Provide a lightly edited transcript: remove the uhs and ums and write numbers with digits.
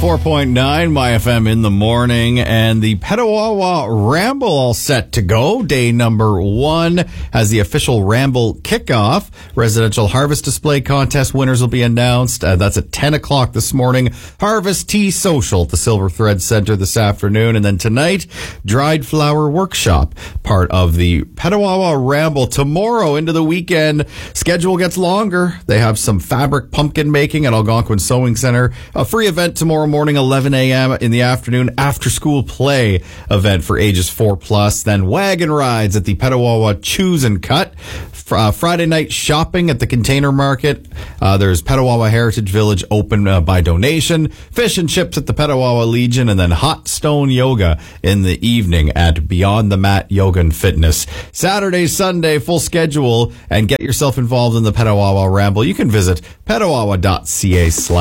104.9 My FM in the morning, and the Petawawa Ramble all set to go. Day number 1 has the official Ramble kickoff. Residential harvest display contest winners will be announced. That's at 10 o'clock this morning. Harvest Tea Social at the Silver Thread Center this afternoon. And then tonight, dried flower workshop, part of the Petawawa Ramble. Tomorrow into the weekend, schedule gets longer. They have some fabric pumpkin making at Algonquin Sewing Center. A free event tomorrow morning, 11 a.m. in the afternoon, after school play event for ages 4+. Then wagon rides at the Petawawa Choose and Cut. Friday night shopping at the Container Market. There's Petawawa Heritage Village open by donation. Fish and chips at the Petawawa Legion, and then hot stone yoga in the evening at Beyond the Mat Yoga and Fitness. Saturday, Sunday, full schedule, and get yourself involved in the Petawawa Ramble. You can visit petawawa.ca/